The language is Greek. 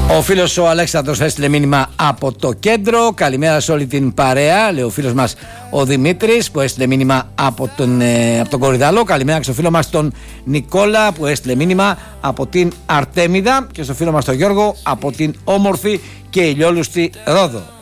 Ο φίλος ο Αλέξανδρος έστειλε μήνυμα από το κέντρο. Καλημέρα σε όλη την παρέα, λέει ο φίλος μας ο Δημήτρης που έστειλε μήνυμα από τον Κορυδαλό. Καλημέρα και στο φίλο μας τον Νικόλα που έστειλε μήνυμα από την Αρτέμιδα και στο φίλο μας τον Γιώργο από την όμορφη και ηλιόλουστη Ρόδο.